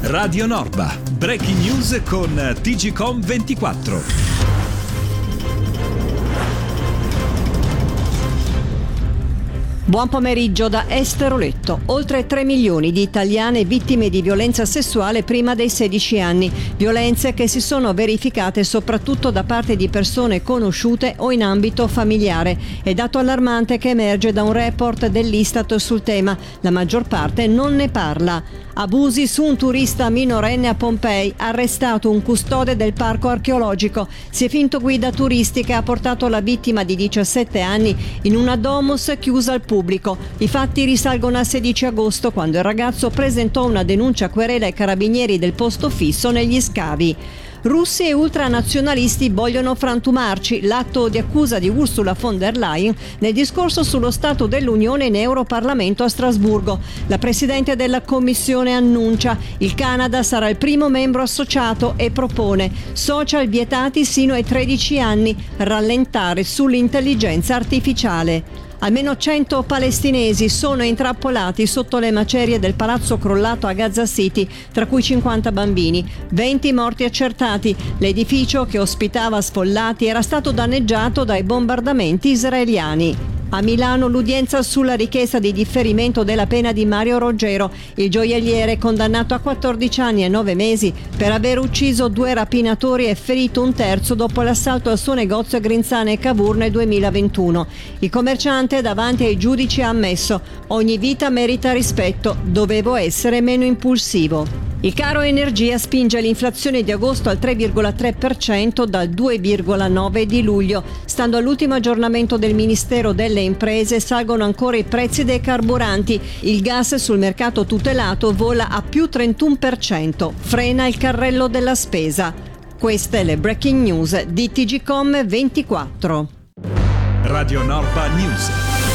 Radio Norba, breaking news con TGcom 24. Buon pomeriggio da Esteroletto. Oltre 3 milioni di italiane vittime di violenza sessuale prima dei 16 anni. Violenze che si sono verificate soprattutto da parte di persone conosciute o in ambito familiare. È dato allarmante che emerge da un report dell'Istat sul tema. La maggior parte non ne parla. Abusi su un turista minorenne a Pompei, arrestato un custode del parco archeologico. Si è finto guida turistica e ha portato la vittima di 17 anni in una domus chiusa al pubblico. I fatti risalgono al 16 agosto, quando il ragazzo presentò una denuncia querela ai carabinieri del posto fisso negli scavi. Russi e ultranazionalisti vogliono frantumarci, l'atto di accusa di Ursula von der Leyen nel discorso sullo Stato dell'Unione in Europarlamento a Strasburgo. La Presidente della Commissione annuncia: il Canada sarà il primo membro associato e propone social vietati sino ai 13 anni, rallentare sull'intelligenza artificiale. Almeno 100 palestinesi sono intrappolati sotto le macerie del palazzo crollato a Gaza City, tra cui 50 bambini, 20 morti accertati. L'edificio, che ospitava sfollati, era stato danneggiato dai bombardamenti israeliani. A Milano l'udienza sulla richiesta di differimento della pena di Mario Roggero. Il gioielliere, condannato a 14 anni e 9 mesi per aver ucciso 2 rapinatori e ferito un terzo dopo l'assalto al suo negozio a Grinzane e Cavour nel 2021. Il commerciante davanti ai giudici ha ammesso: ogni vita merita rispetto, dovevo essere meno impulsivo. Il caro energia spinge l'inflazione di agosto al 3,3% dal 2,9% di luglio. Stando all'ultimo aggiornamento del Ministero delle Imprese, salgono ancora i prezzi dei carburanti. Il gas sul mercato tutelato vola a più 31%. Frena il carrello della spesa. Queste le breaking news di TGcom 24. Radio Norba News.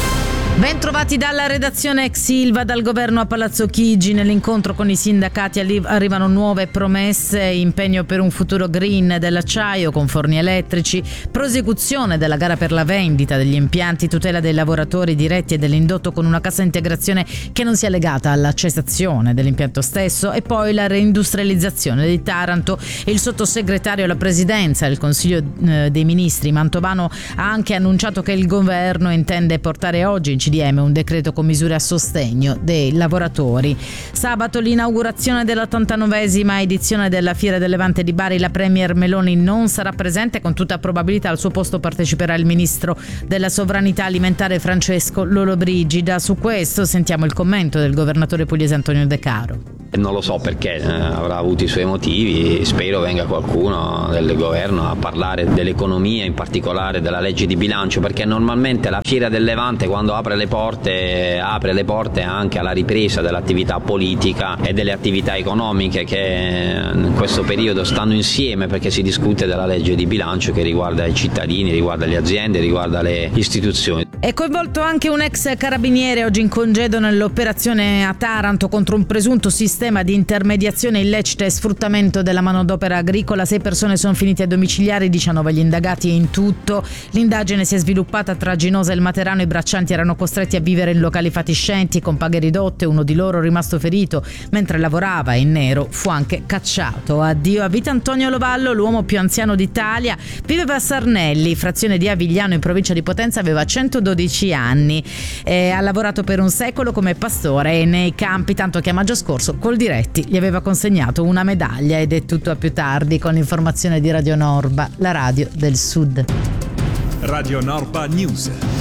Ben trovati dalla redazione ex Ilva. Dal governo a Palazzo Chigi, nell'incontro con i sindacati arrivano nuove promesse: impegno per un futuro green dell'acciaio con forni elettrici, prosecuzione della gara per la vendita degli impianti, tutela dei lavoratori diretti e dell'indotto con una cassa integrazione che non sia legata alla cessazione dell'impianto stesso, e poi la reindustrializzazione di Taranto. Il sottosegretario alla presidenza del Consiglio dei Ministri Mantovano ha anche annunciato che il governo intende portare oggi in CDM un decreto con misure a sostegno dei lavoratori. Sabato l'inaugurazione dell'89esima edizione della Fiera del Levante di Bari. La premier Meloni non sarà presente, con tutta probabilità al suo posto parteciperà il ministro della sovranità alimentare Francesco Lollobrigida. Su questo sentiamo il commento del governatore pugliese Antonio De Caro. Non lo so perché, avrà avuto i suoi motivi. Spero venga qualcuno del governo a parlare dell'economia, in particolare della legge di bilancio, perché normalmente la Fiera del Levante, quando apre le porte anche alla ripresa dell'attività politica e delle attività economiche che in questo periodo stanno insieme, perché si discute della legge di bilancio che riguarda i cittadini, riguarda le aziende, riguarda le istituzioni. È coinvolto anche un ex carabiniere, oggi in congedo nell'operazione a Taranto contro un presunto sistema di intermediazione illecita e sfruttamento della manodopera agricola. 6 persone sono finite a domiciliari, 19 gli indagati in tutto. L'indagine si è sviluppata tra Ginosa e il Materano. I braccianti erano costretti a vivere in locali fatiscenti con paghe ridotte. Uno di loro, rimasto ferito mentre lavorava in nero, fu anche cacciato. Addio a vita Antonio Lovallo, l'uomo più anziano d'Italia. Viveva a Sarnelli, frazione di Avigliano in provincia di Potenza. Aveva 112 anni. Ha lavorato per un secolo come pastore nei campi, tanto che a maggio scorso col Diretti gli aveva consegnato una medaglia. Ed è tutto a più tardi con l'informazione di Radio Norba, la radio del Sud. Radio Norba News.